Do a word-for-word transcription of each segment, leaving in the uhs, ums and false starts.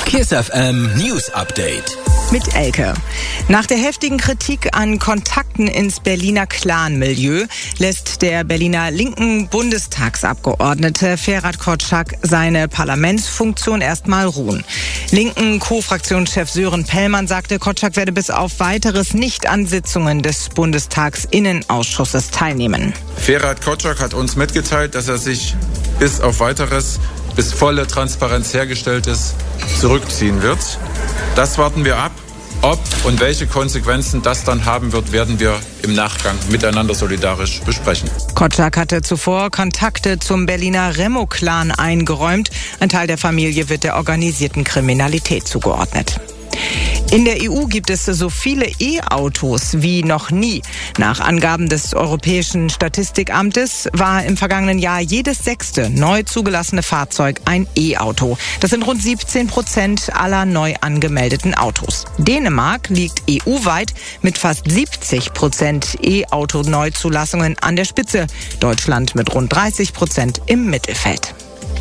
Kiss F M News Update. Mit Elke. Nach der heftigen Kritik an Kontakten ins Berliner Clan-Milieu lässt der Berliner linken Bundestagsabgeordnete Ferhat Kotschak seine Parlamentsfunktion erstmal ruhen. Linken Co-Fraktionschef Sören Pellmann sagte, Kotschak werde bis auf Weiteres nicht an Sitzungen des Bundestagsinnenausschusses teilnehmen. Ferhat Kotschak hat uns mitgeteilt, dass er sich bis auf Weiteres, bis volle Transparenz hergestellt ist, zurückziehen wird. Das warten wir ab. Ob und welche Konsequenzen das dann haben wird, werden wir im Nachgang miteinander solidarisch besprechen. Kotschak hatte zuvor Kontakte zum Berliner Remo-Clan eingeräumt. Ein Teil der Familie wird der organisierten Kriminalität zugeordnet. In der E U gibt es so viele E-Autos wie noch nie. Nach Angaben des Europäischen Statistikamtes war im vergangenen Jahr jedes sechste neu zugelassene Fahrzeug ein E-Auto. Das sind rund siebzehn Prozent aller neu angemeldeten Autos. Dänemark liegt E U-weit mit fast siebzig Prozent E-Auto-Neuzulassungen an der Spitze. Deutschland mit rund dreißig Prozent im Mittelfeld.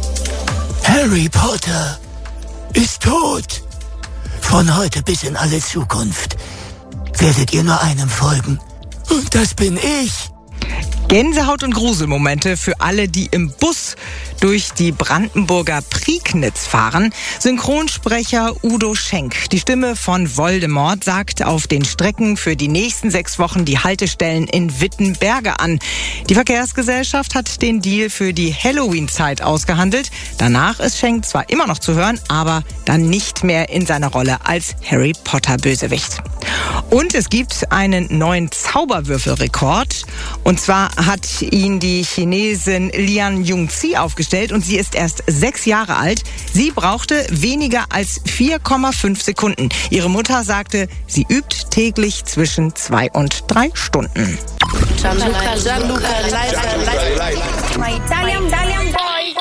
Harry Potter ist tot. Von heute bis in alle Zukunft werdet ihr nur einem folgen. Und das bin ich. Gänsehaut und Gruselmomente für alle, die im Bus durch die Brandenburger Prignitz fahren. Synchronsprecher Udo Schenk, die Stimme von Voldemort, sagt auf den Strecken für die nächsten sechs Wochen die Haltestellen in Wittenberge an. Die Verkehrsgesellschaft hat den Deal für die Halloween-Zeit ausgehandelt. Danach ist Schenk zwar immer noch zu hören, aber dann nicht mehr in seiner Rolle als Harry Potter-Bösewicht. Und es gibt einen neuen Zauberwürfelrekord. Und zwar hat ihn die Chinesin Lian Yongzi aufgestellt und sie ist erst sechs Jahre alt. Sie brauchte weniger als vier Komma fünf Sekunden. Ihre Mutter sagte, sie übt täglich zwischen zwei und drei Stunden. Gianluca, Gianluca, live, My Italian, Italian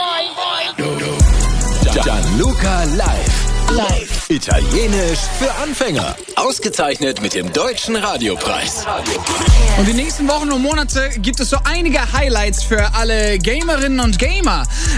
boy. Gianluca live. Live. Italienisch für Anfänger. Ausgezeichnet mit dem Deutschen Radiopreis. Und die nächsten Wochen und Monate gibt es so einige Highlights für alle Gamerinnen und Gamer.